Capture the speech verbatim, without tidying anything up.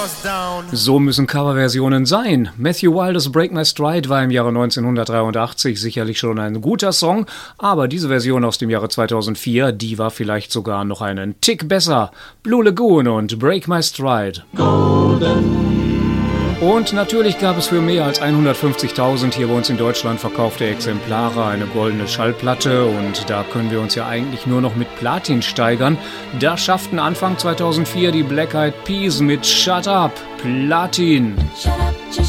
So müssen Coverversionen sein. Matthew Wilders Break My Stride war im Jahre neunzehnhundertdreiundachtzig sicherlich schon ein guter Song, aber diese Version aus dem Jahre zweitausendvier, die war vielleicht sogar noch einen Tick besser. Blue Lagoon und Break My Stride. Golden. Und natürlich gab es für mehr als hundertfünfzigtausend hier bei uns in Deutschland verkaufte Exemplare eine goldene Schallplatte und da können wir uns ja eigentlich nur noch mit Platin steigern. Da schafften Anfang zweitausendvier die Black Eyed Peas mit Shut Up, Platin. Shut up.